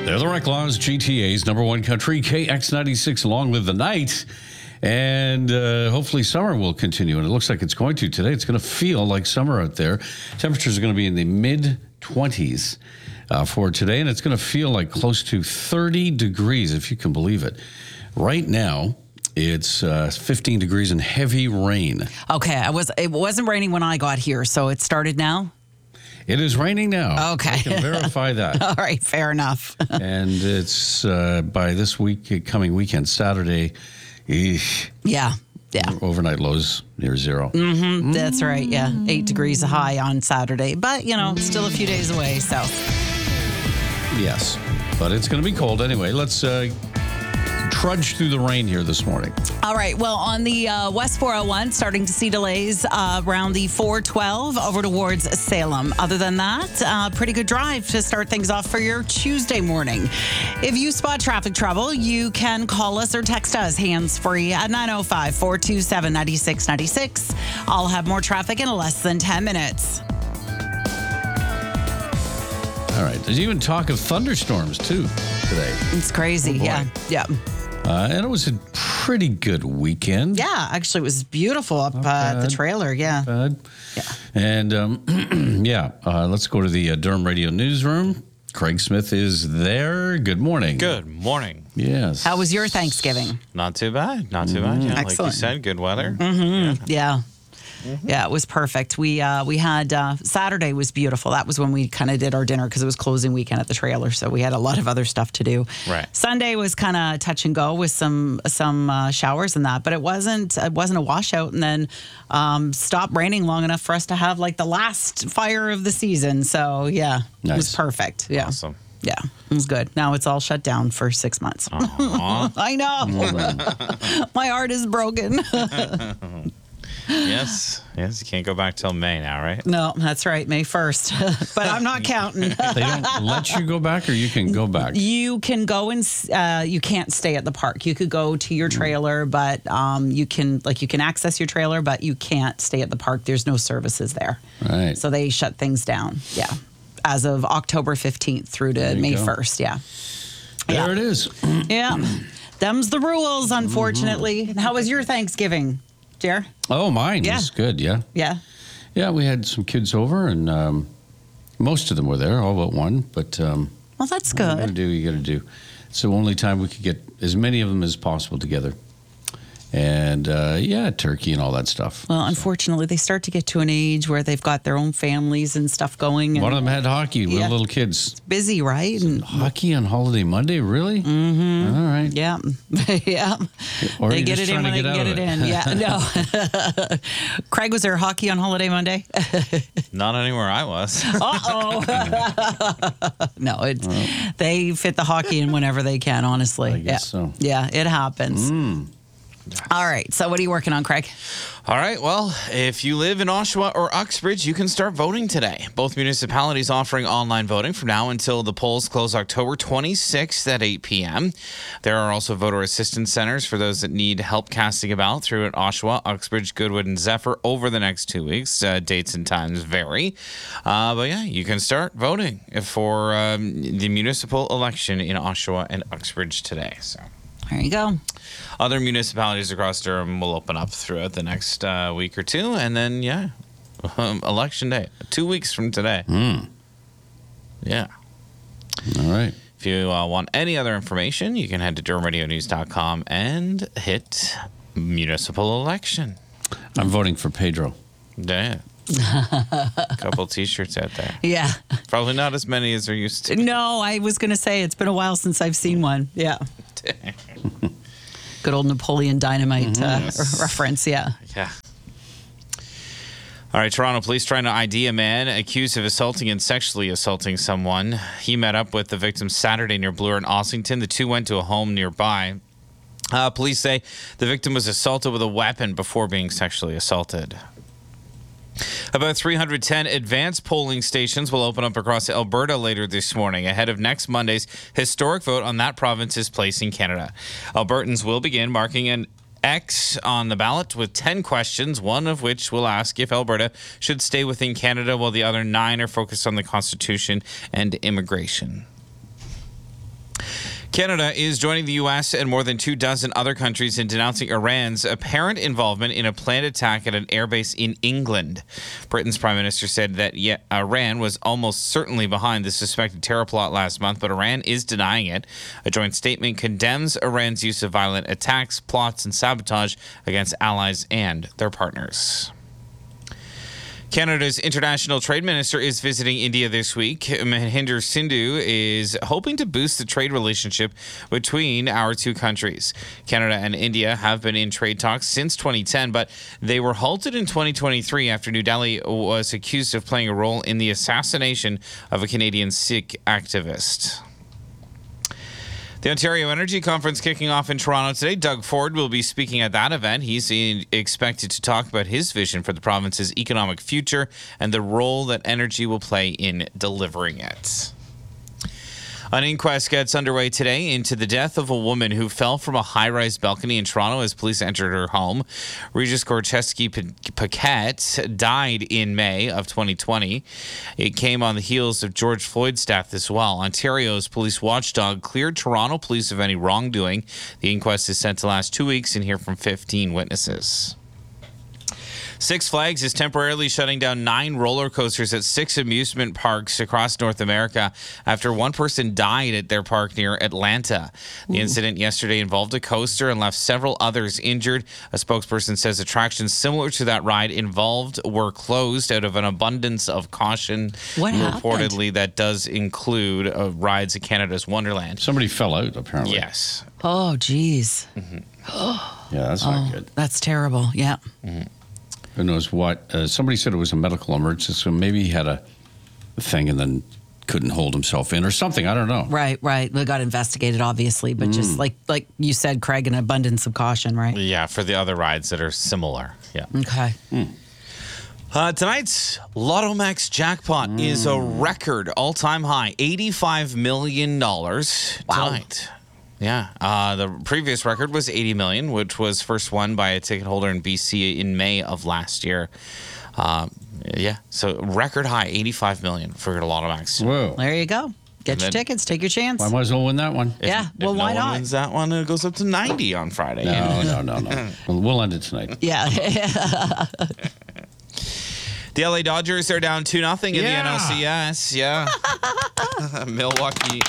They're the Reclaws, GTA's number one country, KX96, Long Live the Night. And hopefully summer will continue. And it looks like it's going to today. It's going to feel like summer out there. Temperatures are going to be in the mid-20s for today. And it's going to feel like close to 30 degrees, if you can believe it. Right now, it's 15 degrees and heavy rain. Okay, it wasn't raining when I got here, so it started now? It is raining now. Okay. I can verify that. All right, fair enough. And it's by this coming weekend, Saturday, Yeah. overnight lows near zero. Mm-hmm. That's right, yeah. 8 degrees high on Saturday, but, still a few days away, so. Yes, but it's going to be cold anyway. Let's trudge through the rain here this morning. All right. Well, on the West 401, starting to see delays around the 412 over towards Salem. Other than that, pretty good drive to start things off for your Tuesday morning. If you spot traffic trouble, you can call us or text us hands-free at 905-427-9696. I'll have more traffic in less than 10 minutes. All right. There's even talk of thunderstorms, too, today. It's crazy. Yeah. And it was a pretty good weekend. Yeah, actually, it was beautiful up at the trailer. Yeah. Bad. Yeah. And, let's go to the Durham Radio Newsroom. Craig Smith is there. Good morning. Good morning. Yes. How was your Thanksgiving? Not too bad. Not too bad. Yeah, like you Excellent. said, good weather. Mm-hmm. Yeah. Yeah, it was perfect. We had Saturday was beautiful. That was when we kind of did our dinner because it was closing weekend at the trailer, so we had a lot of other stuff to do. Right. Sunday was kind of touch and go with some showers and that, but it wasn't a washout, and then stopped raining long enough for us to have like the last fire of the season. So yeah, Nice. It was perfect. Yeah. Awesome. Yeah, it was good. Now it's all shut down for 6 months. I know. My heart is broken. Yes. You can't go back till May now, right? No, that's right, May 1st. But I'm not counting. They don't let you go back, or you can go back? You can go and you can't stay at the park. You could go to your trailer, but you can access your trailer, but you can't stay at the park. There's no services there. Right. So they shut things down. Yeah. As of October 15th through to May 1st. Yeah. There it is. Yeah. Them's the rules, unfortunately. How was your Thanksgiving, Jer? Oh, mine Yeah. was good, yeah. Yeah. Yeah, we had some kids over, and most of them were there, all but one. But Well, that's you got to good. do, you got to do. It's the only time we could get as many of them as possible together. And, turkey and all that stuff. Well, unfortunately, they start to get to an age where they've got their own families and stuff going. And One of them had hockey with Yeah. little kids. busy, right? And Hockey on holiday Monday, really? Mm-hmm. All right. yeah, yeah. Or They you're get just it in trying when to they get can get out it of in. Yeah, no. Craig, was there hockey on holiday Monday? Not anywhere I was. Uh-oh. No, they fit the hockey in whenever they can, honestly. I guess so. Yeah, it happens. All right, so what are you working on, Craig? All right. Well, if you live in Oshawa or Uxbridge, you can start voting today. Both municipalities offering online voting from now until the polls close October 26th at 8 p.m. There are also voter assistance centers for those that need help casting a ballot through at Oshawa, Uxbridge, Goodwood, and Zephyr over the next 2 weeks. Dates and times vary. But yeah, you can start voting for the municipal election in Oshawa and Uxbridge today. So. There you go. Other municipalities across Durham will open up throughout the next week or two. And then, election day, 2 weeks from today. Yeah. All right. If you want any other information, you can head to DurhamRadioNews.com and hit municipal election. I'm voting for Pedro. Yeah. A couple T-shirts out there. Yeah. Probably not as many as there used to. No, I was going to say it's been a while since I've seen one. Yeah. Good old Napoleon Dynamite reference. Yeah. Yeah. All right, Toronto police trying to ID a man accused of assaulting and sexually assaulting someone. He met up with the victim Saturday near Bloor and Ossington. The two went to a home nearby. Police say the victim was assaulted with a weapon before being sexually assaulted. About 310 advanced polling stations will open up across Alberta later this morning ahead of next Monday's historic vote on that province's place in Canada. Albertans will begin marking an X on the ballot with 10 questions, one of which will ask if Alberta should stay within Canada, while the other 9 are focused on the Constitution and immigration. Canada is joining the U.S. and more than 24 other countries in denouncing Iran's apparent involvement in a planned attack at an airbase in England. Britain's Prime Minister said that Iran was almost certainly behind the suspected terror plot last month, but Iran is denying it. A joint statement condemns Iran's use of violent attacks, plots, and sabotage against allies and their partners. Canada's international trade minister is visiting India this week. Mahinder Sindhu is hoping to boost the trade relationship between our two countries. Canada and India have been in trade talks since 2010, but they were halted in 2023 after New Delhi was accused of playing a role in the assassination of a Canadian Sikh activist. The Ontario Energy Conference kicking off in Toronto today. Doug Ford will be speaking at that event. He's expected to talk about his vision for the province's economic future and the role that energy will play in delivering it. An inquest gets underway today into the death of a woman who fell from a high-rise balcony in Toronto as police entered her home. Regis Gorcheski-Paquette died in May of 2020. It came on the heels of George Floyd's death as well. Ontario's police watchdog cleared Toronto police of any wrongdoing. The inquest is set to last 2 weeks and hear from 15 witnesses. Six Flags is temporarily shutting down 9 roller coasters at 6 amusement parks across North America after one person died at their park near Atlanta. The incident yesterday involved a coaster and left several others injured. A spokesperson says attractions similar to that ride involved were closed out of an abundance of caution. What happened? Reportedly, that does include rides at Canada's Wonderland. Somebody fell out, apparently. Yes. Oh, geez. Yeah, that's not good. That's terrible. Yeah. Who knows what? Somebody said it was a medical emergency, so maybe he had a thing and then couldn't hold himself in or something. I don't know. Right. They got investigated, obviously, but just like you said, Craig, an abundance of caution, right? Yeah, for the other rides that are similar. Yeah. Okay. Tonight's Lotto Max jackpot is a record all-time high, $85 million tonight. Yeah. The previous record was $80 million, which was first won by a ticket holder in BC in May of last year. So record high, $85 million for Lotto Max. Whoa. There you go. Get your tickets. Take your chance. I might as well win that one. Yeah. Well, why no one not? wins that one, it goes up to 90 on Friday. No. We'll end it tonight. Yeah. The LA Dodgers are down 2-0 in the NLCS. Yeah. Milwaukee.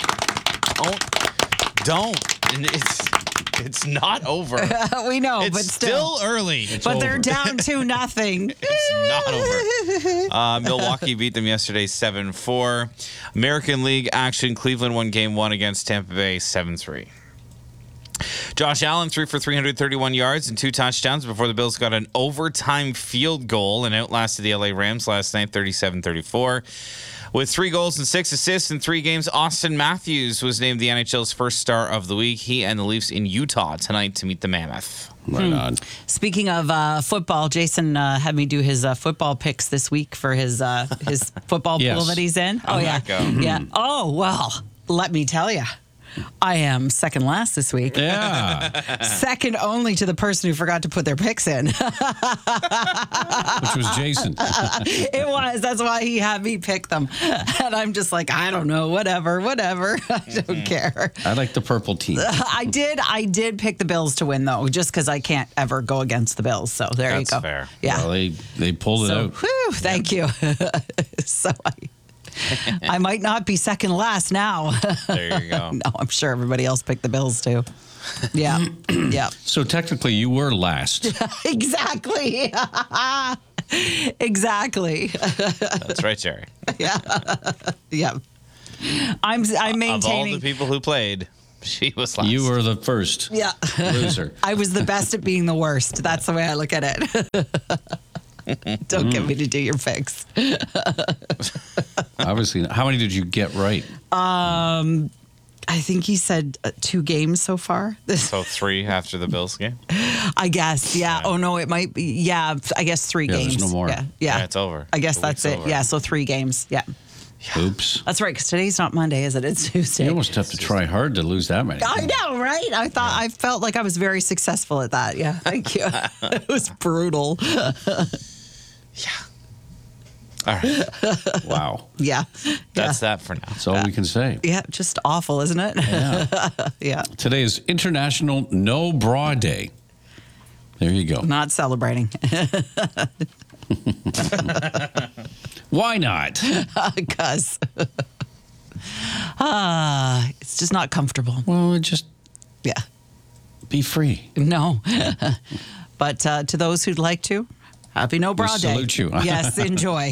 Don't. And it's not over. We know, It's but still early. But they're down 2-0. It's not over. Milwaukee beat them yesterday 7-4. American League action. Cleveland won Game 1 against Tampa Bay 7-3. Josh Allen threw for 331 yards and 2 touchdowns before the Bills got an overtime field goal and outlasted the LA Rams last night 37-34. With 3 goals and 6 assists in 3 games, Austin Matthews was named the NHL's first star of the week. He and the Leafs in Utah tonight to meet the Mammoth. Right on. Speaking of football, Jason had me do his football picks this week for his football pool that he's in. How'd that go? Yeah. Oh, well, let me tell you. I am second last this week. Yeah. Second only to the person who forgot to put their picks in. Which was Jason. It was. That's why he had me pick them. And I'm just like, I don't know, whatever. I don't care. I like the purple team. I did pick the Bills to win, though, just because I can't ever go against the Bills. So there you go. That's fair. Yeah. Well, they pulled it out. Whew, thank you. So I might not be second last now. There you go. No, I'm sure everybody else picked the Bills too. Yeah. Yeah. So technically, you were last. Exactly. Exactly. That's right, Jerry. Yeah. Yeah. I'm maintaining. Of all the people who played, she was last. You were the first loser. I was the best at being the worst. That's the way I look at it. Don't get me to do your picks. Obviously. How many did you get right? I think he said 2 games so far. So 3 after the Bills game? I guess, yeah. Oh, no, it might be. Yeah, I guess 3 games. There's no more. Yeah. Yeah, it's over. I guess The that's week's it. over. Yeah, so 3 games. Yeah. Oops. That's right, because today's not Monday, is it? It's Tuesday. You almost have to try hard to lose that many. I know, right? I felt like I was very successful at that. Yeah, thank you. It was brutal. Yeah. All right. Wow. Yeah. That's that for now. That's all we can say. Yeah, just awful, isn't it? Yeah. Yeah. Today is International No Bra Day. There you go. Not celebrating. Why not? Because it's just not comfortable. Well, just Yeah. be free. No. But to those who'd like to, happy No Bra Day. salute you. Yes, enjoy.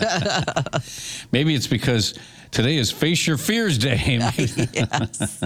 Maybe it's because today is Face Your Fears Day. Yes.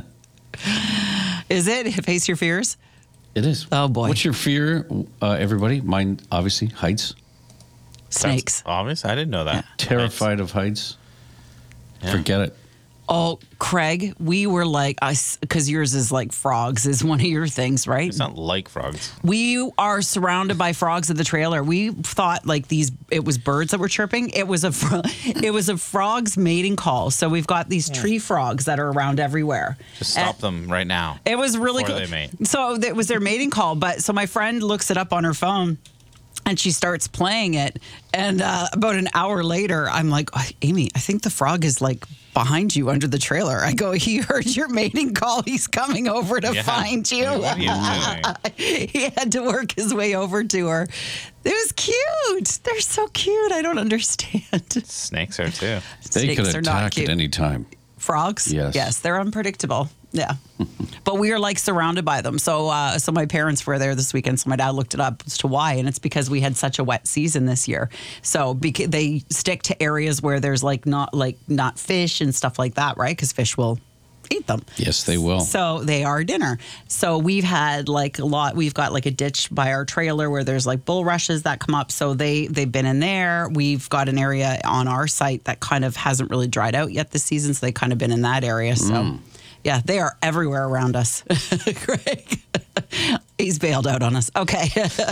Is it? Face your fears? It is. Oh, boy. What's your fear, everybody? Mine, obviously, heights. Snakes. That's obvious. I didn't know that. Terrified of heights. Yeah. Forget it. Oh, Craig, we were like, because yours is like frogs, is one of your things, right? It's not like frogs. We are surrounded by frogs at the trailer. We thought like it was birds that were chirping. It was a frog's mating call. So we've got these tree frogs that are around everywhere. Just stop them right now. It was really Before cool. they mate. So it was their mating call. But so my friend looks it up on her phone. And she starts playing it. And about an hour later, I'm like, oh, Amy, I think the frog is like behind you under the trailer. I go, he heard your mating call. He's coming over to find you. What are you doing? He had to work his way over to her. It was cute. They're so cute. I don't understand. Snakes are too. They could Snakes are not attack cute. at any time. Frogs? Yes. Yes, they're unpredictable. Yeah. But we are like surrounded by them. So so my parents were there this weekend. So my dad looked it up as to why. And it's because we had such a wet season this year. So they stick to areas where there's not fish and stuff like that, right? Because fish will eat them. Yes, they will. So they are dinner. So we've had like a lot. We've got like a ditch by our trailer where there's like bulrushes that come up. So they've been in there. We've got an area on our site that kind of hasn't really dried out yet this season. So they kind of been in that area. So yeah, they are everywhere around us. Greg, he's bailed out on us. Okay.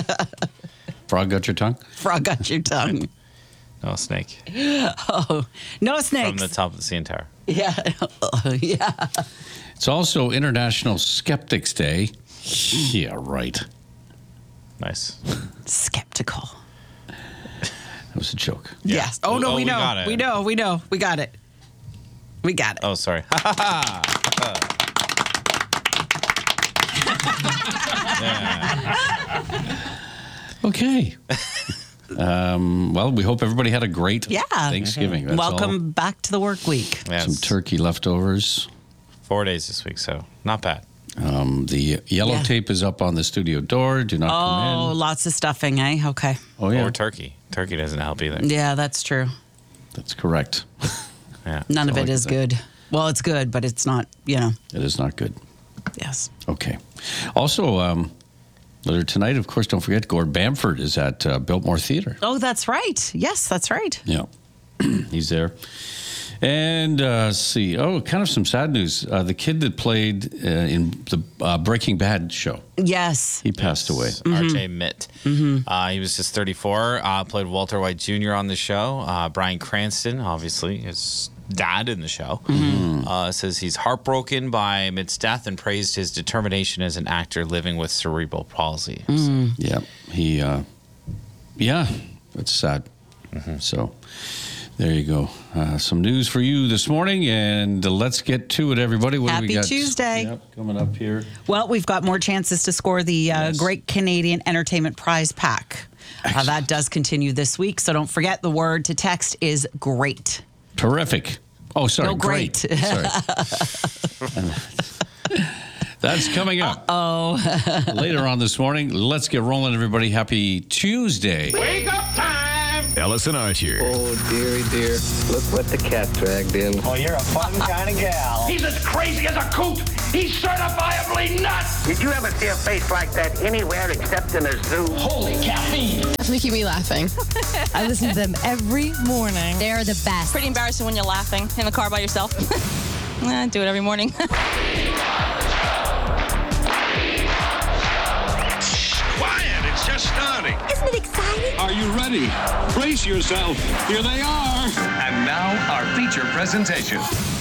Frog got your tongue? Frog got your tongue. No snake. Oh, no snakes. From the top of the CN Tower. Yeah. Yeah. It's also International Skeptics Day. Yeah, right. Nice. Skeptical. That was a joke. Yes. Oh, no, we know. got it. We know. We know. We got it. We got it. Oh, sorry. Okay. Well, we hope everybody had a great Thanksgiving. That's Welcome back to the work week. all. Yes. Some turkey leftovers. 4 days this week, so not bad. The yellow tape is up on the studio door. Do not come Oh, in. lots of stuffing, eh? Okay. Oh, yeah. Or turkey. Turkey doesn't help either. Yeah, that's true. That's correct. Yeah. None of all it I is can say. good. Well, it's good, but it's not, It is not good. yes. Okay. Also, later tonight, of course, don't forget, Gord Bamford is at Biltmore Theatre. Oh, that's right. Yes, that's right. Yeah. He's there. And let's see. Oh, kind of some sad news. The kid that played in the Breaking Bad show, Yes. he passed away. RJ Mitt. He was just 34. Played Walter White Jr. on the show. Bryan Cranston, obviously, his dad in the show, says he's heartbroken by Mitt's death and praised his determination as an actor living with cerebral palsy. Yeah. He, that's sad. So there you go. Some news for you this morning, and let's get to it, everybody. What do we Happy got? Tuesday. Yep, coming up here. Well, we've got more chances to score the Great Canadian Entertainment Prize Pack. That does continue this week, so don't forget the word to text is great. Terrific. Oh, sorry. No, great. Sorry. That's coming up. Later on this morning. Let's get rolling, everybody. Happy Tuesday. Wake up time! Ellis and Archer. Oh, dearie dear. Look what the cat dragged in. Oh, you're a fun kind of gal. He's as crazy as a coot. He's certifiably nuts. Did you ever see a face like that anywhere except in a zoo? Holy caffeine. Definitely keep me laughing. I listen to them every morning. They're the best. Pretty embarrassing when you're laughing in the car by yourself. I do it every morning. Quiet, it's just starting. Isn't it exciting? Are you ready? Brace yourself. Here they are. And now our feature presentation.